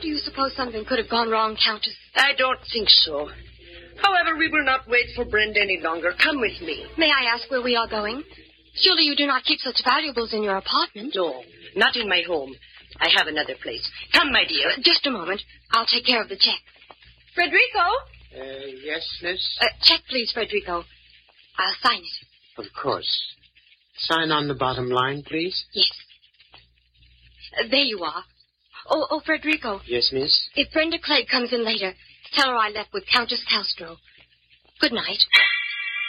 Do you suppose something could have gone wrong, Countess? I don't think so. However, we will not wait for Brenda any longer. Come with me. May I ask where we are going? Surely you do not keep such valuables in your apartment. No, not in my home. I have another place. Come, my dear. Just a moment. I'll take care of the check. Frederico? Yes, miss? Check, please, Frederico. I'll sign it. Of course. Sign on the bottom line, please. Yes. There you are. Oh, Frederico. Yes, miss? If Brenda Clegg comes in later, tell her I left with Countess Castro. Good night.